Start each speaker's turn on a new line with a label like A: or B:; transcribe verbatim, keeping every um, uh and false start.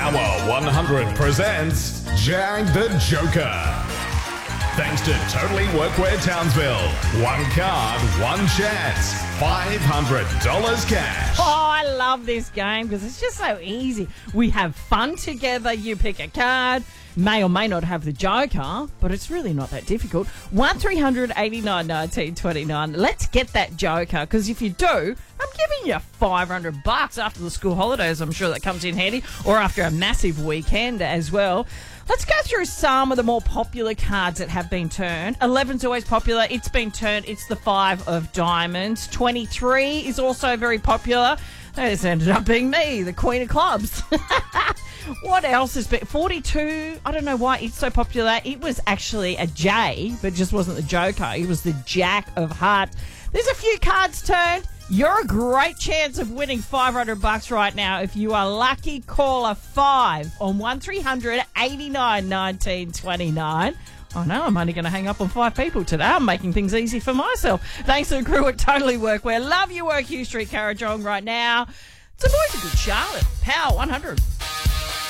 A: Power one hundred presents Jag the Joker. Thanks to Totally Workwear Townsville. One card, one chance. five hundred dollars cash.
B: Oh, I love this game because it's just so easy. We have fun together. You pick a card. May or may not have the Joker, but it's really not that difficult. one three hundred eighty-nine nineteen twenty-nine. Let's get that Joker, because if you do, I'm giving you five hundred bucks after the school holidays. I'm sure that comes in handy, or after a massive weekend as well. Let's go through some of the more popular cards that have been turned. eleven's always popular. It's been turned. It's the five of diamonds. twenty-three is also very popular. That has ended up being me, the queen of clubs. What else has been? forty-two, I don't know why it's so popular. It was actually a J, but it just wasn't the Joker. It was the Jack of Hearts. There's a few cards turned. You're a great chance of winning five hundred bucks right now if you are lucky caller five on one three hundred eighty-nine nineteen twenty-nine. Oh no, I'm only going to hang up on five people today. I'm making things easy for myself. Thanks to the crew at Totally Workwear. Love your work, Hugh Street, Carrajong right now. It's a boys a good Charlotte. Power one hundred.